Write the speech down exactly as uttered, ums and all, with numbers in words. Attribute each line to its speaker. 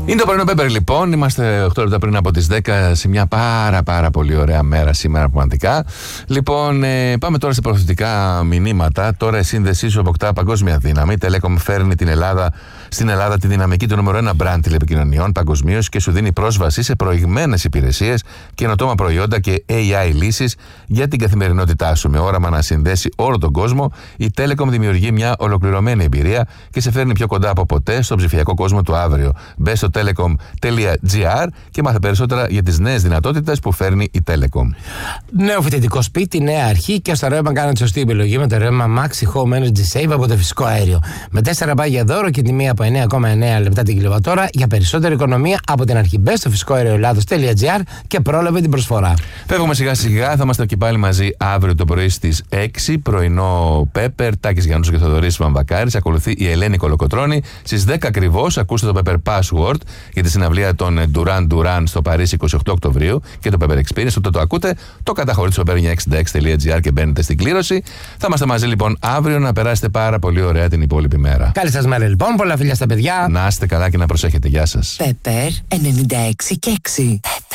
Speaker 1: Είναι το πρωινό Πέπερ λοιπόν. Είμαστε οκτώ λεπτά πριν από τις δέκα σε μια πάρα πάρα πολύ ωραία μέρα σήμερα πραγματικά. Λοιπόν, ε, πάμε τώρα σε προθετικά μηνύματα. Τώρα η σύνδεσή σου αποκτά παγκόσμια δύναμη. Η Telecom φέρνει την Ελλάδα, στην Ελλάδα τη δυναμική του νούμερο ένα brand τηλεπικοινωνιών παγκοσμίως και σου δίνει πρόσβαση σε προηγμένες υπηρεσίες, καινοτόμα προϊόντα και έι άι λύσεις για την καθημερινότητά σου. Με όραμα να συνδέσει όλο τον κόσμο, η Telecom δημιουργεί μια ολοκληρωμένη εμπειρία και σε φέρνει πιο κοντά από ποτέ στον ψηφιακό κόσμο του αύριο. Μπες στο telecom τελεία gr και μάθε περισσότερα για τις νέες δυνατότητες που φέρνει η Telecom.
Speaker 2: Νέο φοιτητικό σπίτι, νέα αρχή και στο ρεύμα κάνετε σωστή επιλογή με το ρεύμα Maxi Home Energy Save από το φυσικό αέριο. Με τέσσερα πάγια δώρο και τιμή από εννέα κόμμα εννέα λεπτά την κιλοβατόρα για περισσότερη οικονομία από την αρχή. Μπες στο φυσικό αέριο Ελλάδος τελεία gr και πρόλαβε την προσφορά.
Speaker 1: Φεύγουμε σιγά σιγά, θα είμαστε και πάλι μαζί αύριο το πρωί στις έξι. Πρωινό Πέπερ, Τάκης Γιαννούσου και Θοδωρής Βαμβακάρης. Ακολουθεί η Ελένη Κολοκοτρώνη. Στις δέκα ακριβώς ακούστε το Pepper Password για τη συναυλία των Duran Duran στο Παρίσι είκοσι οκτώ Οκτωβρίου και το Pepper Experience. Όταν το ακούτε, το καταχωρείτε στο pepper εννιακόσια εξήντα έξι τελεία gr και μπαίνετε στην κλήρωση. Θα είμαστε μαζί λοιπόν αύριο να περάσετε πάρα πολύ ωραία την υπόλοιπη μέρα.
Speaker 2: Καλή σας μέρα λοιπόν, πολλά φιλιά στα παιδιά.
Speaker 1: Να είστε καλά και να προσέχετε. Γεια σας.
Speaker 3: Pepper ενενήντα έξι και έξι.